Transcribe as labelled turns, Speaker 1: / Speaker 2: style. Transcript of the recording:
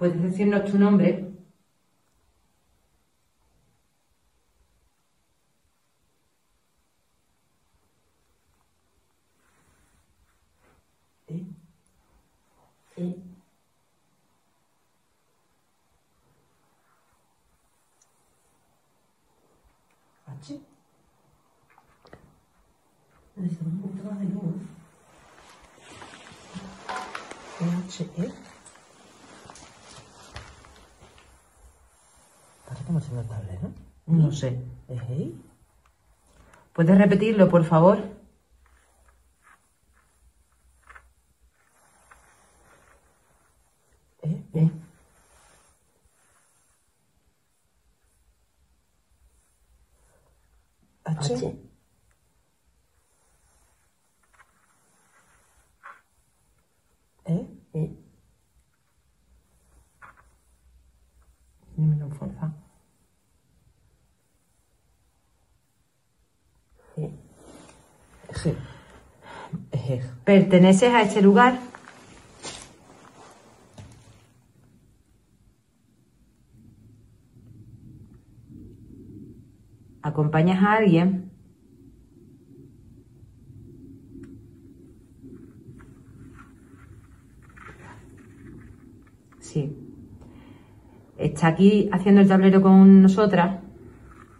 Speaker 1: ¿Puedes decirnos tu nombre?
Speaker 2: E. E. H. Necesitamos un poquito más de luz. H. E. ¿Para qué estamos haciendo el tablero?
Speaker 1: No sé.
Speaker 2: E.
Speaker 1: ¿Puedes repetirlo, por favor?
Speaker 2: E. H. E.
Speaker 1: E. Dímelo, porfa.
Speaker 2: E. G. G.
Speaker 1: ¿Perteneces a este lugar? ¿Acompañas a alguien? Sí. ¿Está aquí haciendo el tablero con nosotras?